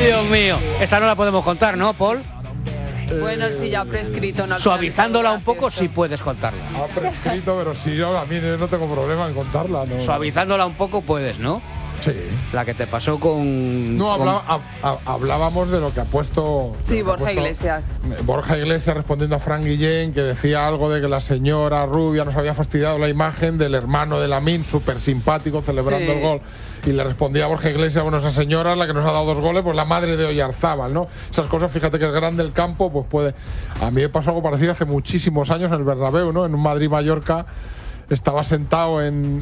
Dios mío. Esta no la podemos contar, ¿no, Paul? Bueno, sí, ya prescrito. No, suavizándola un poco, sí puedes contarla. Ha prescrito, pero si yo a mí no tengo problema en contarla. No. Suavizándola un poco puedes, ¿no? Sí. La que te pasó con... No, hablábamos de lo que ha puesto... Sí, Borja Iglesias. Borja Iglesias respondiendo a Fran Guillén, que decía algo de que la señora rubia nos había fastidiado la imagen del hermano de Lamine, súper simpático, celebrando el gol. Y le respondía a Borja Iglesias, bueno, esa señora, la que nos ha dado 2 goles, pues la madre de Oyarzábal, ¿no? Esas cosas, fíjate que es grande el campo, pues puede... A mí me pasó algo parecido hace muchísimos años en el Bernabéu, ¿no? En un Madrid-Mallorca estaba sentado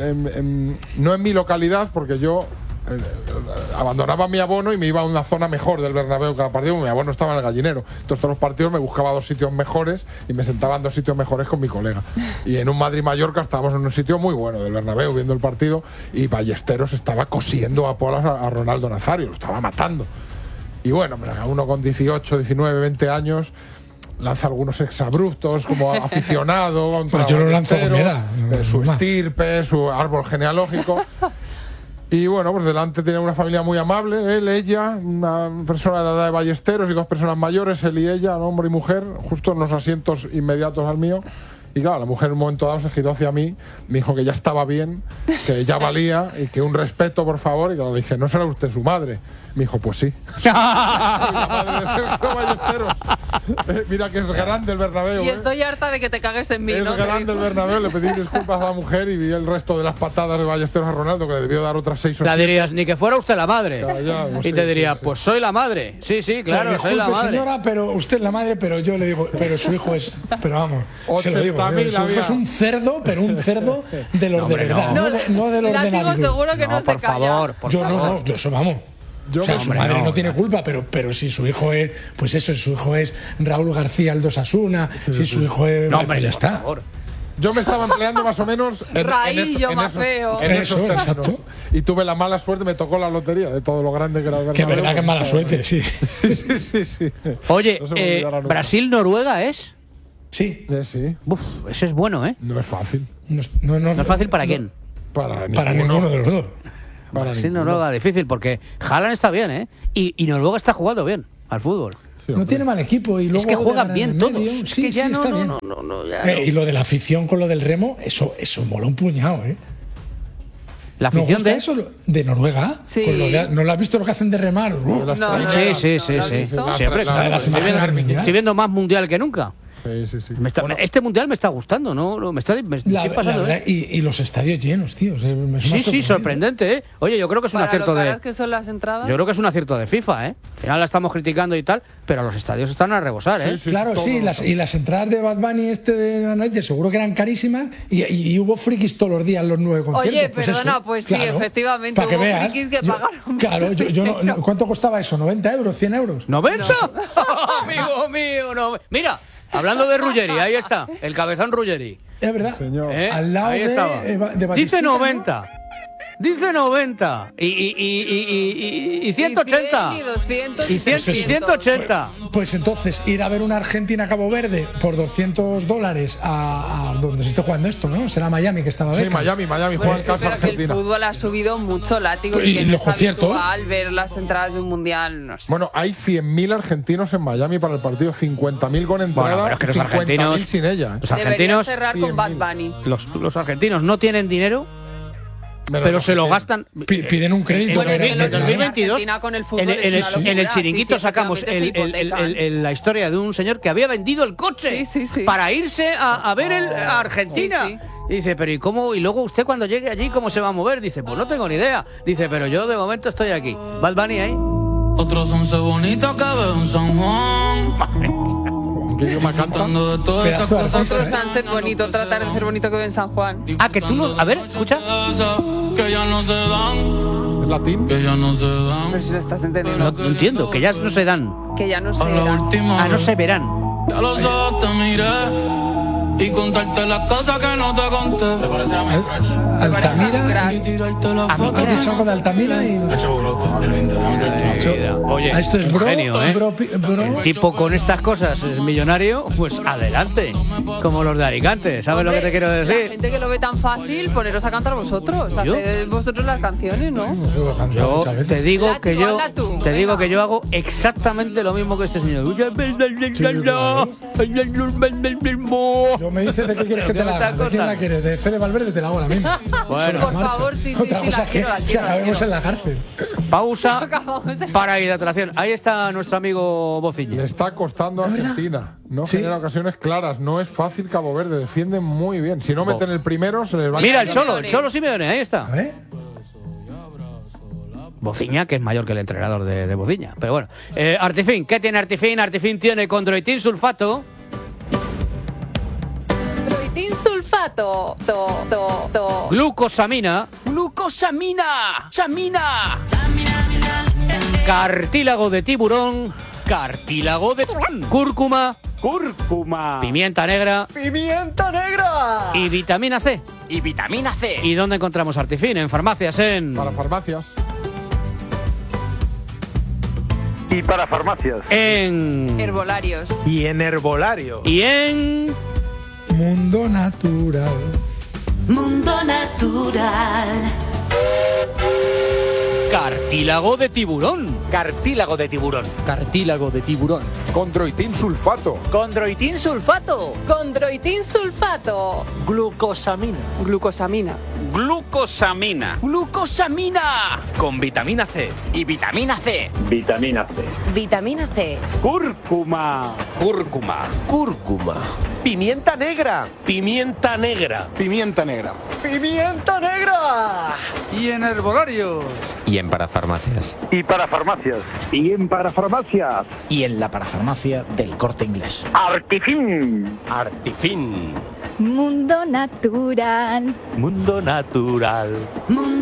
no en mi localidad, porque yo abandonaba mi abono y me iba a una zona mejor del Bernabéu cada partido. Mi abono estaba en el Gallinero, entonces todos los partidos me buscaba 2 sitios mejores y me sentaba en 2 sitios mejores con mi colega. Y en un Madrid-Mallorca estábamos en un sitio muy bueno del Bernabéu viendo el partido y Ballesteros estaba cosiendo a polas a Ronaldo Nazario, lo estaba matando. Y bueno, uno con 18, 19, 20 años lanza algunos exabruptos como aficionado. Pues yo lo lanzo con mi edad. Su estirpe, su árbol genealógico. Y bueno, pues delante tenía una familia muy amable, él, ella, una persona de la edad de Ballesteros y 2 personas mayores, él y ella, hombre y mujer, justo en los asientos inmediatos al mío. Y claro, la mujer en un momento dado se giró hacia mí, me dijo que ya estaba bien, que ya valía y que un respeto, por favor. Y claro, le dije, ¿no será usted su madre? Me dijo, pues sí. La madre de Sergio Ballesteros. Mira que es grande el Bernabéu. Y estoy harta de que te cagues en mí, es ¿no? grande el Bernabéu. Le pedí disculpas a la mujer y vi el resto de las patadas de Ballesteros a Ronaldo, que le debió dar otras 6 o 7. La dirías, ni que fuera usted la madre. Pues y te diría, pues soy la madre. Sí, sí, claro, soy la madre. Señora, pero usted es la madre, pero yo le digo, pero su hijo es... Pero vamos, se lo digo, su hijo es un cerdo, pero un cerdo de los de verdad, no de los de Látigo seguro que no se calla. Por favor, yo eso vamos. O sea, su madre no tiene culpa, pero si su hijo es, pues eso, si su hijo es Raúl García el 2-1, si su hijo es, no, hombre, ya está. Favor. Yo me estaba empleando más o menos en eso, exacto. Y tuve la mala suerte, me tocó la lotería de todo lo grande que era el Bernabéu. Que verdad que es mala suerte, sí. sí. Oye, ¿Brasil-Noruega es? Sí. Sí. Uf, ese es bueno, ¿eh? No es fácil. ¿No es fácil para quién? Para ninguno de los dos. Brasil-Noruega, difícil, porque Haaland está bien, ¿eh? Y Noruega está jugando bien al fútbol. No tiene mal equipo y luego es que juegan bien todos. Sí, es que ya está bien. Y lo de la afición con lo del remo, eso mola un puñado, ¿eh? ¿La afición de eso? ¿De Noruega? Sí. ¿No lo has visto lo que hacen de remar? Sí. Siempre. Estoy viendo más mundial que nunca. Sí. Este mundial me está gustando, ¿no? Me estoy pasando. Verdad, y los estadios llenos, tío. Sí, sorprendente, ¿eh? Oye, yo creo que es un acierto de... que son las entradas. Yo creo que es un acierto de FIFA, ¿eh? Al final la estamos criticando y tal, pero los estadios están a rebosar, ¿eh? Claro, sí. Y las entradas de Bad Bunny de la noche seguro que eran carísimas y hubo frikis todos los días los 9 conciertos. Oye, perdona, pues sí, efectivamente. Para que veas. Frikis que pagaron. Claro, ¿cuánto costaba eso? ¿90 euros? ¿100 euros? ¿90? Amigo mío, no. Mira, hablando de Ruggeri, ahí está, el cabezón Ruggeri. Es verdad. Al lado ahí estaba. Dice 90. ¿No? Dice 90 y 180 y 180. Pues entonces ir a ver una Argentina Cabo Verde por $200 a donde se esté jugando esto, ¿no? Será Miami que estaba. Sí, Miami juega en casa Argentina. Que el fútbol ha subido mucho, látigo, y los conciertos. Al ver las entradas de un mundial, no sé. Bueno, hay 100.000 argentinos en Miami para el partido, 50.000 con entrada, pero es que los 50.000 argentinos sin ella. Los argentinos cerrar con Bad Bunny. Los argentinos no tienen dinero. Pero se lo gastan. Piden un crédito. En el 2022, en el chiringuito sí, sacamos la historia de un señor que había vendido el coche para irse a ver a Argentina. Sí. Y dice, pero ¿y cómo? Y luego usted cuando llegue allí, ¿cómo se va a mover? Dice, pues no tengo ni idea. Dice, pero yo de momento estoy aquí. Bad Bunny ahí. Otros 11 bonitos que veo en San Juan. Cantando de todas esas cosas. Otro sunset bonito, tratar de ser bonito que ve en San Juan. Que tú no. A ver, escucha. Que ya no se dan. ¿Es latín? Que ya no se dan. Pero si lo estás entendiendo. No entiendo, que ya no se dan. Que ya no se dan. No se verán. Ya los ojos te miré y contarte las cosas que no te conté. ¿Te parece a mi crush? Altamira y tirarte la foto. ¿Has dicho algo de Altamira? Oye, esto es genio, ¿eh? El tipo con estas cosas es millonario, pues adelante. Como los de Alicante, ¿sabes lo que te quiero decir? La gente que lo ve tan fácil, poneros a cantar vosotros. Haced vosotros las canciones, ¿no? Yo te digo que yo Te digo que yo hago exactamente lo mismo que este señor. Yo me dices de qué quieres que te la haga. ¿De quién la quieres? De Fede Valverde te la hago la misma. Bueno, por favor, sí, Otra cosa es que acabemos en la cárcel. Pausa para hidratación. Ahí está nuestro amigo Bociña. Le está costando a Argentina. No genera ocasiones claras. No es fácil Cabo Verde. Defienden muy bien. Si no meten el primero, se les va a... Mira el Cholo Simeone, ahí está. A ver. Bociña, que es mayor que el entrenador de Bociña. Pero bueno. Artifin, ¿qué tiene Artifin? Artifin tiene condroitin sulfato. Condroitin sulfato. Glucosamina. Cartílago de tiburón. Cúrcuma. Pimienta negra. Y vitamina C. ¿Y dónde encontramos Artifin? En farmacias, Para farmacias. Y para farmacias. En Herbolarios. Y en herbolario. Y en Mundo Natural. cartílago de tiburón. Condroitin sulfato. Condroitin sulfato. Glucosamina. Con vitamina C. Y vitamina C. Cúrcuma. Pimienta negra. Y en herbolarios. Y en parafarmacias. Y para farmacias. Y en parafarmacias. Y en la parafarmacia del Corte Inglés. Artifin. Mundo natural.